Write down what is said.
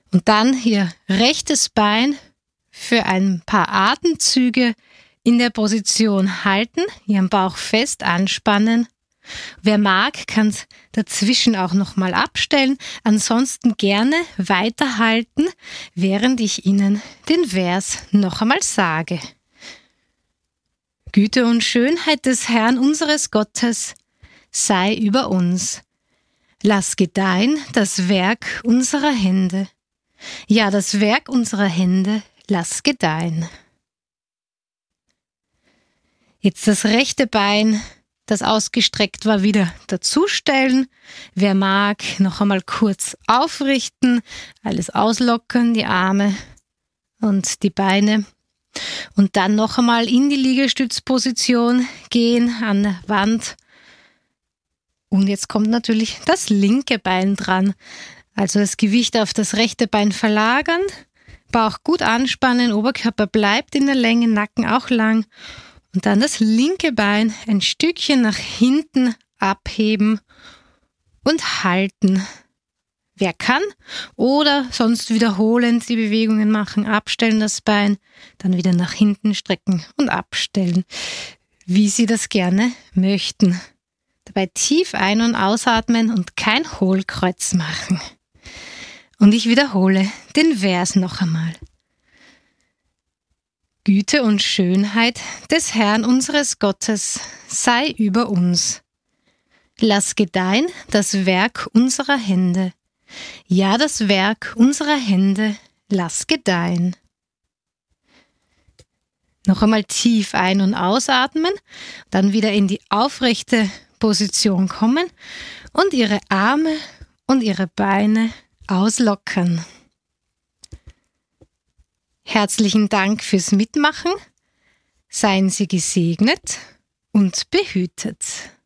Und dann Ihr rechtes Bein für ein paar Atemzüge in der Position halten, Ihren Bauch fest anspannen. Wer mag, kann es dazwischen auch nochmal abstellen, ansonsten gerne weiterhalten, während ich Ihnen den Vers noch einmal sage. Güte und Schönheit des Herrn unseres Gottes sei über uns. Lass gedeihen das Werk unserer Hände. Ja, das Werk unserer Hände lass gedeihen. Jetzt das rechte Bein, das ausgestreckt war, wieder dazustellen. Wer mag, noch einmal kurz aufrichten, alles auslockern, die Arme und die Beine. Und dann noch einmal in die Liegestützposition gehen, an der Wand. Und jetzt kommt natürlich das linke Bein dran. Also das Gewicht auf das rechte Bein verlagern, Bauch gut anspannen, Oberkörper bleibt in der Länge, Nacken auch lang. Und dann das linke Bein ein Stückchen nach hinten abheben und halten. Wer kann oder sonst wiederholend die Bewegungen machen, abstellen das Bein, dann wieder nach hinten strecken und abstellen, wie Sie das gerne möchten. Dabei tief ein- und ausatmen und kein Hohlkreuz machen. Und ich wiederhole den Vers noch einmal. Güte und Schönheit des Herrn unseres Gottes sei über uns. Lass gedeihen das Werk unserer Hände. Ja, das Werk unserer Hände lass gedeihen. Noch einmal tief ein- und ausatmen, dann wieder in die aufrechte Position kommen und Ihre Arme und Ihre Beine auslockern. Herzlichen Dank fürs Mitmachen. Seien Sie gesegnet und behütet.